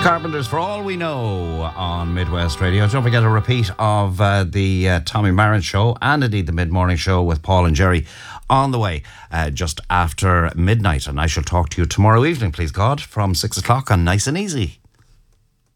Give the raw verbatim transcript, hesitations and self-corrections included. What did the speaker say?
Carpenters, For All We Know, on Midwest Radio. Don't forget a repeat of uh, the uh, Tommy Marin Show and indeed the Mid-Morning Show with Paul and Jerry on the way uh, just after midnight. And I shall talk to you tomorrow evening, please God, from six o'clock on Nice and Easy.